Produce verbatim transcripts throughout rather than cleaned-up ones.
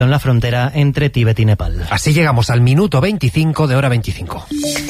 en la frontera entre Tíbet y Nepal. Así llegamos al minuto veinticinco de hora veinticinco.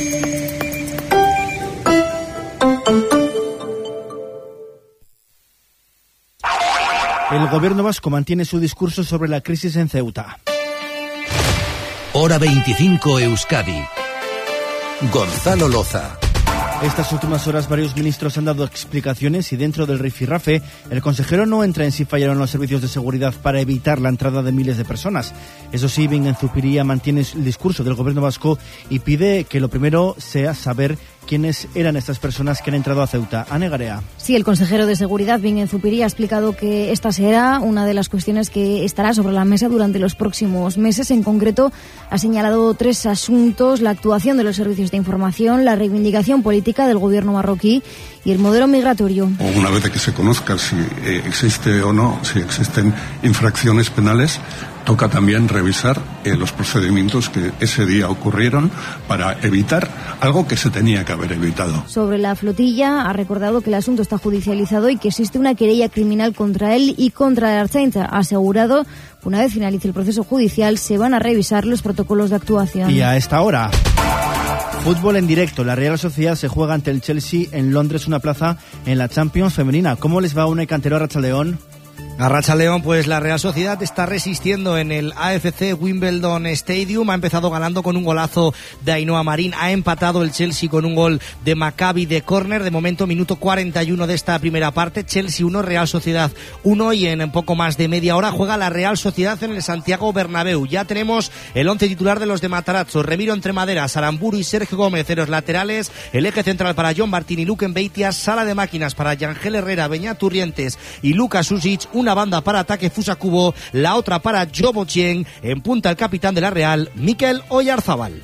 El gobierno vasco mantiene su discurso sobre la crisis en Ceuta. Hora veinticinco Euskadi. Gonzalo Loza. Estas últimas horas varios ministros han dado explicaciones y dentro del rifirrafe el consejero no entra en si fallaron los servicios de seguridad para evitar la entrada de miles de personas. Eso sí, Bingen Zupiria mantiene el discurso del gobierno vasco y pide que lo primero sea saber quiénes eran estas personas que han entrado a Ceuta. Ane Garea. Sí, el consejero de Seguridad, Bingen Zupiria, ha explicado que esta será una de las cuestiones que estará sobre la mesa durante los próximos meses. En concreto, ha señalado tres asuntos: la actuación de los servicios de información, la reivindicación política del gobierno marroquí y el modelo migratorio. Una vez que se conozca si eh, existe o no, si existen infracciones penales, toca también revisar eh, los procedimientos que ese día ocurrieron para evitar algo que se tenía que haber evitado. Sobre la flotilla, ha recordado que el asunto está judicializado y que existe una querella criminal contra él y contra la Archaincha. Ha asegurado que una vez finalice el proceso judicial se van a revisar los protocolos de actuación. Y a esta hora, fútbol en directo. La Real Sociedad se juega ante el Chelsea en Londres una plaza en la Champions femenina. ¿Cómo les va una cantero a Arratsaldeon? A Arratsaldeon, pues la Real Sociedad está resistiendo en el A F C Wimbledon Stadium. Ha empezado ganando con un golazo de Ainhoa Marín. Ha empatado el Chelsea con un gol de Maccabi de córner. De momento, minuto cuarenta y uno de esta primera parte. Chelsea uno, Real Sociedad uno, y en poco más de media hora juega la Real Sociedad en el Santiago Bernabéu. Ya tenemos el once titular de los de Matarazzo: Remiro Entremaderas, Aramburu y Sergio Gómez en los laterales. El eje central para John Martín y Luque Beitia. Sala de máquinas para Yangel Herrera, Beñat Turrientes y Lucas Usic. Una banda para ataque Fusakubo, la otra para Jobo Chien. En punta el capitán de la Real, Mikel Oyarzábal.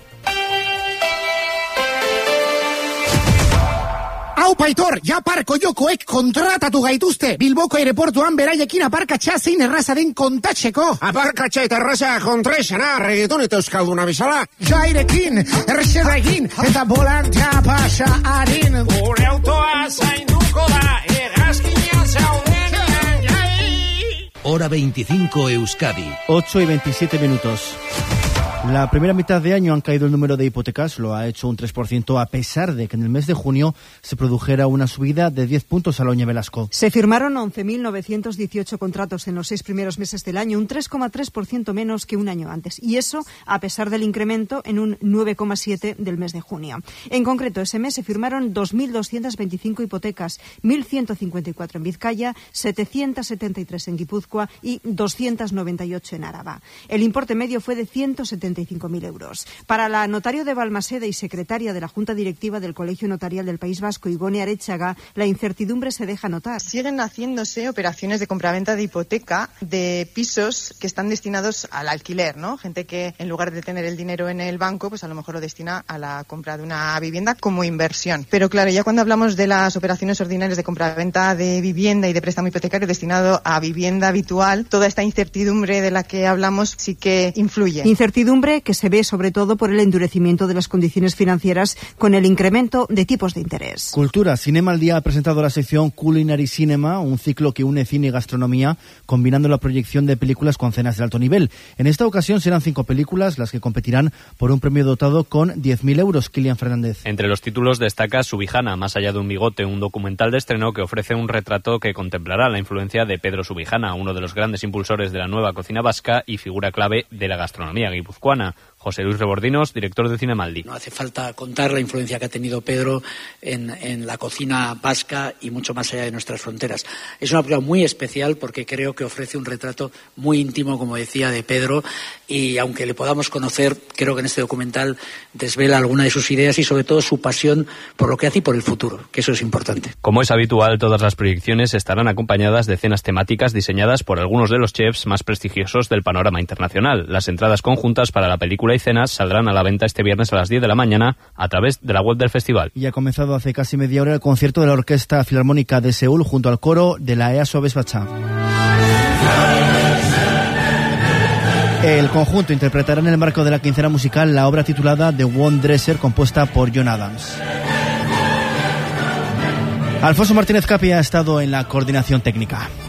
Hau paitor, ja parko jokoek kontratatu gaituzte. Bilboko aireportuan beraiekin aparkatxa zein erraza den kontatzeko. Aparkatxa eta erraza kontraesana, reggaeton eta euskalduna bezala. Jairekin, errexeda egin, eta bolantea pasa harin. Gure autoa zainduko da, erazkinean zauden. Hora veinticinco Euskadi. ocho y veintisiete minutos. La primera mitad de año han caído el número de hipotecas, lo ha hecho un tres por ciento, a pesar de que en el mes de junio se produjera una subida de diez puntos. Aloña Velasco. Se firmaron once mil novecientos dieciocho contratos en los seis primeros meses del año, un tres coma tres por ciento menos que un año antes. Y eso a pesar del incremento en un nueve coma siete por ciento del mes de junio. En concreto, ese mes se firmaron dos mil doscientas veinticinco hipotecas, mil ciento cincuenta y cuatro en Vizcaya, setecientos setenta y tres en Guipúzcoa y doscientos noventa y ocho en Álava. El importe medio fue de ciento setenta y cinco mil euros. Para la notario de Balmaseda y secretaria de la Junta Directiva del Colegio Notarial del País Vasco, Igone Arechaga, la incertidumbre se deja notar. Siguen haciéndose operaciones de compraventa de hipoteca de pisos que están destinados al alquiler, ¿no? Gente que en lugar de tener el dinero en el banco, pues a lo mejor lo destina a la compra de una vivienda como inversión. Pero claro, ya cuando hablamos de las operaciones ordinarias de compraventa de vivienda y de préstamo hipotecario destinado a vivienda habitual, toda esta incertidumbre de la que hablamos sí que influye. Incertidumbre que se ve sobre todo por el endurecimiento de las condiciones financieras con el incremento de tipos de interés. Cultura. Cinema al Día ha presentado la sección Culinary Cinema, un ciclo que une cine y gastronomía, combinando la proyección de películas con cenas de alto nivel. En esta ocasión serán cinco películas las que competirán por un premio dotado con diez mil euros. Kilian Fernández. Entre los títulos destaca Subijana, más allá de un bigote, un documental de estreno que ofrece un retrato que contemplará la influencia de Pedro Subijana, uno de los grandes impulsores de la nueva cocina vasca y figura clave de la gastronomía guipuzcoana. José Luis Rebordinos, director de Cinemaldi. No hace falta contar la influencia que ha tenido Pedro en, en la cocina vasca y mucho más allá de nuestras fronteras. Es una película muy especial porque creo que ofrece un retrato muy íntimo, como decía, de Pedro, y aunque le podamos conocer, creo que en este documental desvela alguna de sus ideas y sobre todo su pasión por lo que hace y por el futuro, que eso es importante. Como es habitual, todas las proyecciones estarán acompañadas de cenas temáticas diseñadas por algunos de los chefs más prestigiosos del panorama internacional. Las entradas conjuntas para la película y cenas saldrán a la venta este viernes a las diez de la mañana a través de la web del festival. Y ha comenzado hace casi media hora el concierto de la Orquesta Filarmónica de Seúl junto al coro de la E A S O Besbacha. El conjunto interpretará en el marco de la quincena musical la obra titulada The One Dresser, compuesta por John Adams. Alfonso Martínez Capi ha estado en la coordinación técnica.